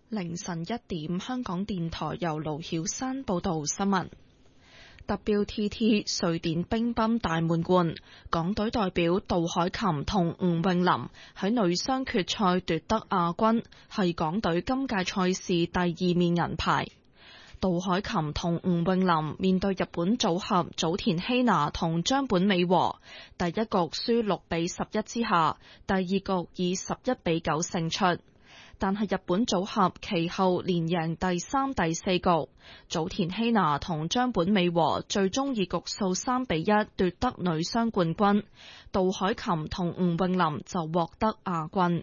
凌晨1點，香港電台由盧曉山報道新聞。WTT 瑞典乒乓大滿貫，港隊代表杜凱琹同吳詠琳喺女雙決賽奪得亞軍，係港隊今屆賽事第2面銀牌。杜凱琹同吳詠琳面對日本組合早田希娜同張本美和，第一局輸6-11之下，第二局以11-9勝出。但係日本組合其後連贏第3、第4局，早田希娜同張本美和最終以局數3-1奪得女雙冠軍，杜凱琹同吳詠琳就獲得亞軍。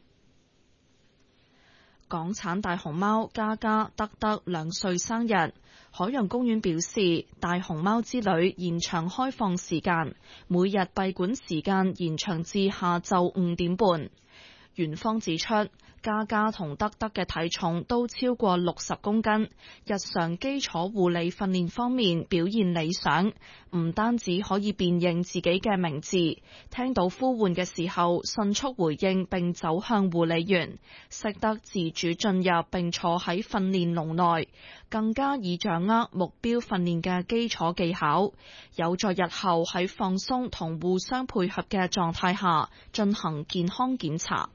港產大熊貓嘉嘉德德2歲生日，海洋公園表示大熊貓之旅延長開放時間，每日閉館時間延長至下晝5點半。園方指出，嘉嘉同德德嘅體重都超過60公斤，日常基礎護理訓練方面表現理想，唔單止可以辨認自己嘅名字，聽到呼喚嘅時候迅速回應並走向護理員，識得自主進入並坐喺訓練籠內，更加已掌握目標訓練嘅基礎技巧，有助日後喺放鬆同互相配合嘅狀態下進行健康檢查。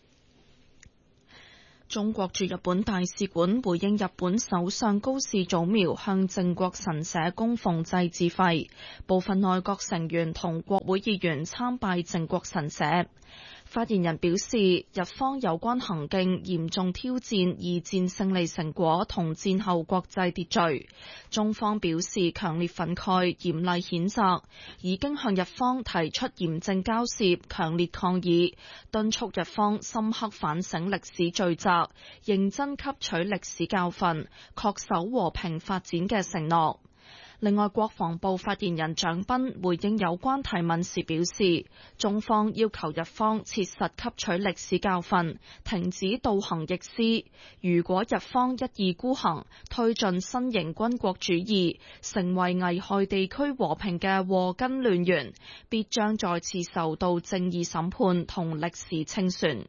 中國駐日本大使館回應日本首相高市早苗向靖國神社供奉祭祀費，部分內閣成員同國會議員參拜靖國神社。發言人表示，日方有關行徑嚴重挑戰二戰勝利成果同戰後國際秩序，中方表示強烈憤慨、嚴厲譴責，已經向日方提出嚴正交涉、強烈抗議，敦促日方深刻反省歷史罪責，認真吸取歷史教訓，恪守和平發展嘅承諾。另外，國防部發言人蔣斌回應有關提問時表示，中方要求日方切實吸取歷史教訓，停止倒行逆施。如果日方一意孤行，推進新型軍國主義，成為危害地區和平嘅禍根亂源，必將再次受到正義審判同歷史清算。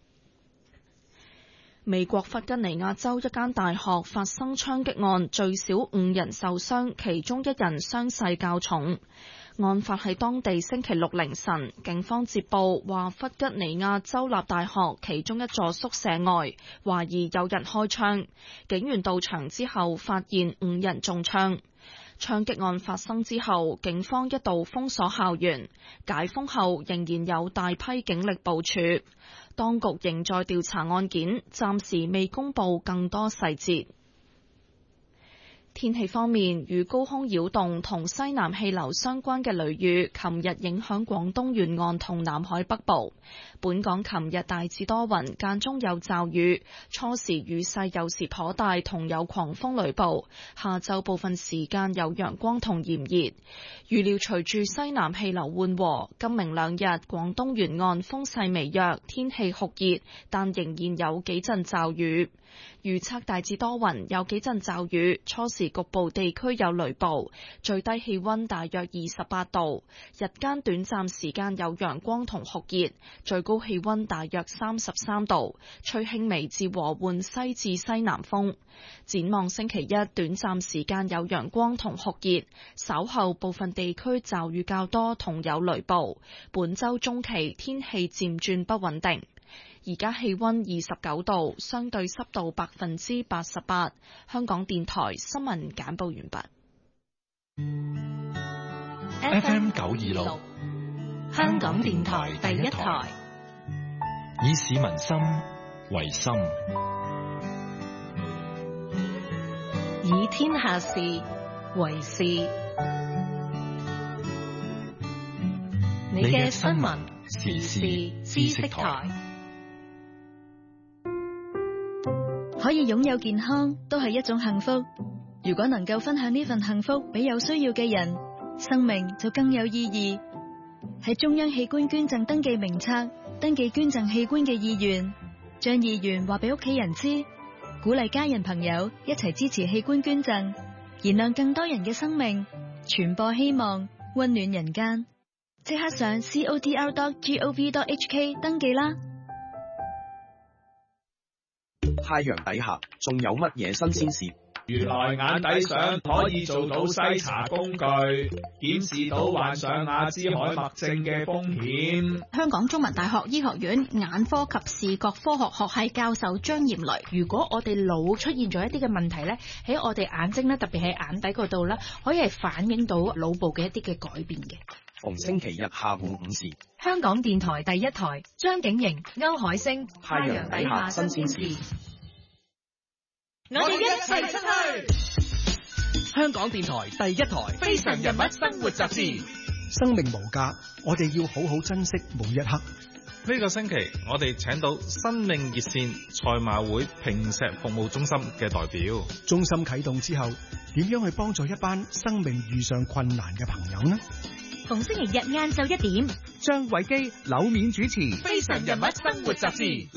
美國弗吉尼亞州一間大學發生槍擊案，最少5人受傷，其中1人傷勢較重。案發喺當地星期六凌晨，警方接報話弗吉尼亞州立大學其中一座宿舍外懷疑有人開槍，警員到場之後發現5人中槍。槍擊案發生之後，警方一度封鎖校園，解封後仍然有大批警力部署。當局仍在調查案件，暫時未公布更多細節。天氣方面，與高空擾動同西南氣流相關嘅雷雨，琴日影響廣東沿岸同南海北部。本港琴日大致多雲，間中有驟雨，初時雨勢有時頗大，同有狂風雷暴。下晝部分時間有陽光同炎熱。預料隨住西南氣流緩和，今明兩日廣東沿岸風勢微弱，天氣酷熱，但仍然有幾陣驟雨。預測大致多雲，有幾陣驟雨，初時局部地區有雷暴，最低氣溫大約28度，日間短暫時間有陽光同酷熱，最高氣溫大約33度，吹輕微至和緩西至西南風。展望星期一，短暫時間有陽光同酷熱，稍後部分地區驟雨較多同有雷暴。本週中期天氣漸轉不穩定。而家氣溫29度，相對濕度88%。香港電台新聞簡報完畢。 FM 926，香港電台第一台，以市民心為心， 以天下事為事。你嘅新聞時事知識台。 可以擁有健康都係一種幸福，如果能夠分享呢份幸福俾有需要嘅人，生命就更有意義。喺中央器官捐贈登記名冊登記捐贈器官嘅意願，將意願話俾屋企人知，鼓勵家人朋友一齊支持器官捐贈，燃亮更多人嘅生命，傳播希望，溫暖人間。即刻上 codr.gov.hk 登記啦！ 太陽底下仲有乜嘢新鮮事？ 原來眼底相可以做到篩查工具，顯示到患上阿茲海默症嘅風險。 香港中文大學醫學院眼科及視覺科學學系教授張艷雷，如果我哋腦出現咗一啲嘅問題咧，喺我哋眼睛咧，特別喺眼底嗰度咧，可以係反映到腦部嘅一啲嘅改變嘅。 逢星期日下午5時， 香港電台第一台，張景瑩、歐海星， 太陽底下新鮮事。 我哋一齊出去！ 香港電台第一台， 非常人物生活雜誌。 生命無價，我哋要好好珍惜每一刻。 呢個星期我哋請到生命熱線賽馬會坪石服務中心嘅代表。 中心啟動之後，點樣去幫助一班生命遇上困難嘅朋友呢？ 逢星期日晏晝1點， 張偉基、柳面主持《 非常人物生活雜誌》。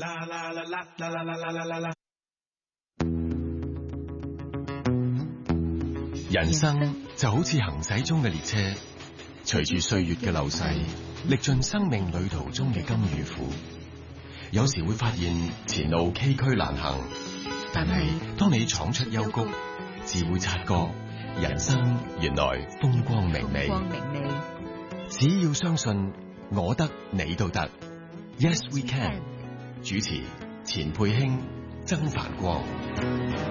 人生就好似行駛中嘅列車，隨住歲月嘅流逝，歷盡生命旅途中嘅甘與苦。有時會發現前路崎嶇難行，但係當你闖出幽谷，自會察覺人生原來風光明媚。只要相信，我得你都得。Yes we can。主持：錢佩卿、曾繁光。